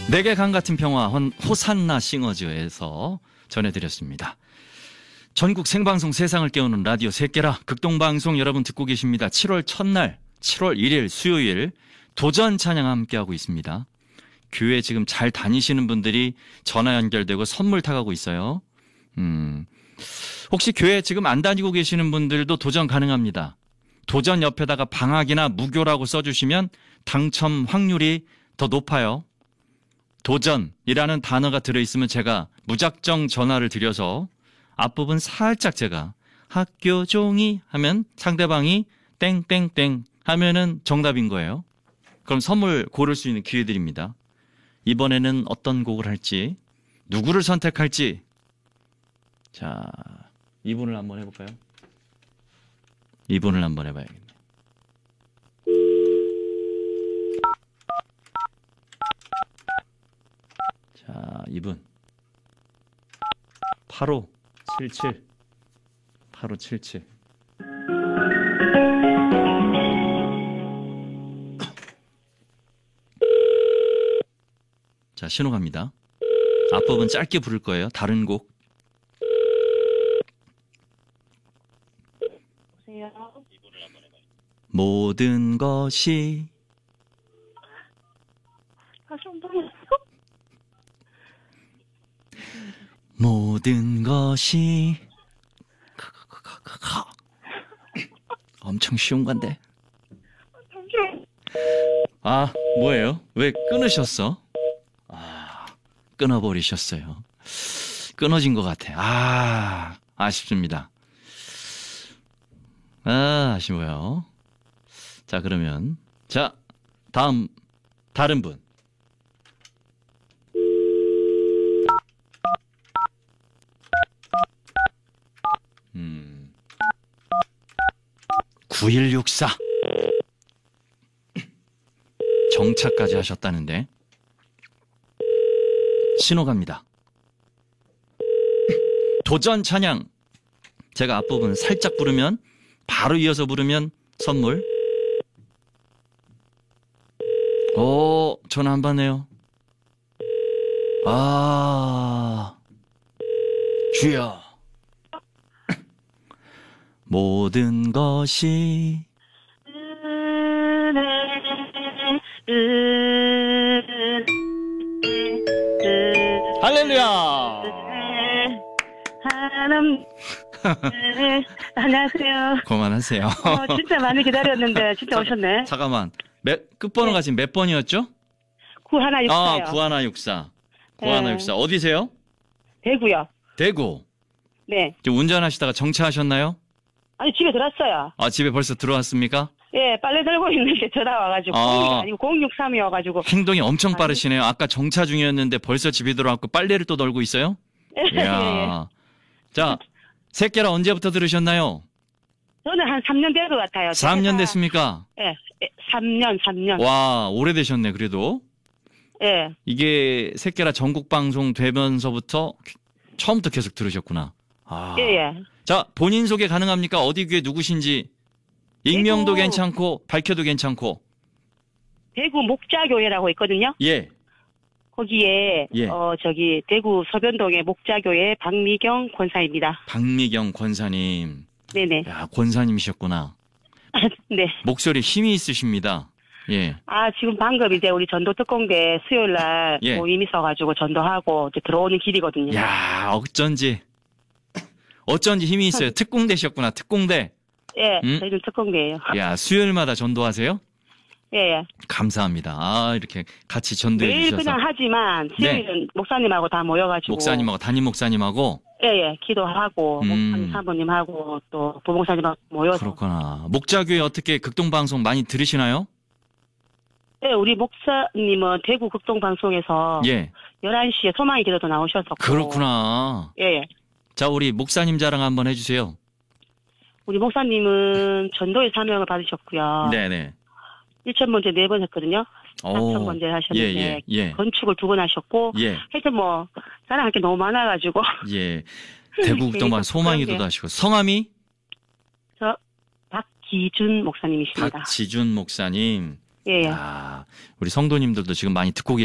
내게 강 같은 평화 호산나 싱어즈에서 전해드렸습니다. 전국 생방송 세상을 깨우는 라디오 새끼라 극동방송 여러분 듣고 계십니다. 7월 첫날 7월 1일 수요일 도전 찬양 함께하고 있습니다. 교회 지금 잘 다니시는 분들이 전화 연결되고 선물 타가고 있어요. 혹시 교회 지금 안 다니고 계시는 분들도 도전 가능합니다. 도전 옆에다가 방학이나 무교라고 써주시면 당첨 확률이 더 높아요. 도전이라는 단어가 들어있으면 제가 무작정 전화를 드려서 앞부분 살짝 제가 학교 종이 하면 상대방이 땡땡땡 하면은 정답인 거예요. 그럼 선물 고를 수 있는 기회 드립니다. 이번에는 어떤 곡을 할지, 누구를 선택할지. 자, 이분을 한번 해볼까요? 이분을 한번 해봐야겠네요. 자, 이분 8577 8577 자, 신호 갑니다. 앞부분 짧게 부를 거예요. 다른 곡. 보세요. 모든 것이 다시 한번 모든 것이 엄청 쉬운 건데. 잠시만. 아, 뭐예요? 왜 끊으셨어? 아, 끊어버리셨어요. 끊어진 것 같아. 아, 아쉽습니다. 아, 아쉬워요. 자, 그러면 자, 다음 다른 분. 9164 정차까지 하셨다는데 신호 갑니다. 도전 찬양. 제가 앞부분 살짝 부르면 바로 이어서 부르면 선물. 오, 전화 안 받네요. 아, 주여. 모든 것이 할렐루야. 안녕하세요. 그만하세요. 진짜 많이 기다렸는데 진짜 오셨네. 잠깐만. 끝번호가 지금 몇 번이었죠? 9164요. 아, 9164. 9164. 어디세요? 대구요. 대구. 네. 지금 운전하시다가 정차하셨나요? 아니 집에 들어왔어요. 아, 집에 벌써 들어왔습니까? 예, 빨래 들고 있는데 전화 와가지고. 아. 아니고 063이어가지고. 행동이 엄청 빠르시네요. 아까 정차 중이었는데 벌써 집에 들어왔고 빨래를 또 널고 있어요? 예, 예. 이야. 자, 새끼라 언제부터 들으셨나요? 저는 한 3년 된 것 같아요. 3년 됐습니까? 예, 3년. 와, 오래되셨네, 그래도. 예. 이게 새끼라 전국 방송 되면서부터 처음부터 계속 들으셨구나. 아. 예. 자, 본인 소개 가능합니까? 어디 교회 누구신지. 익명도 대구. 괜찮고, 밝혀도 괜찮고. 대구 목자교회라고 있거든요. 예. 거기에, 예. 대구 서변동의 목자교회 박미경 권사입니다. 박미경 권사님. 네네. 야, 권사님이셨구나. 네. 목소리 힘이 있으십니다. 예. 아, 지금 방금 이제 우리 전도 특공대 수요일 날 예. 모임 있어가지고 전도하고 이제 들어오는 길이거든요. 야, 어쩐지 힘이 있어요. 특공대셨구나, 특공대. 예, 음? 저희는 특공대예요. 야, 수요일마다 전도하세요? 예. 감사합니다. 아, 이렇게 같이 전도해 매일 주셔서. 그냥 하지만 수요일은 목사님하고 다 모여가지고. 목사님하고 담임 목사님하고. 예, 기도하고 목사님 사모님하고 또 부목사님하고 모여서. 그렇구나. 목자교회 어떻게 극동방송 많이 들으시나요? 예, 우리 목사님은 대구 극동방송에서 예. 11시에 소망의 기도도 나오셨었고. 그렇구나. 예. 자, 우리 목사님 자랑 한번 해주세요. 우리 목사님은 전도의 사명을 받으셨고요. 네네. 1,000번째 4번 했거든요. 오. 4,000번째 하셨는데 예. 건축을 2번 하셨고 예. 하여튼 뭐 자랑할 게 너무 많아가지고 예. 대구 극동방 소망의 기도도 하시고. 성함이? 저 박기준 목사님이십니다. 박지준 목사님. 예. 아, 우리 성도님들도 지금 많이 듣고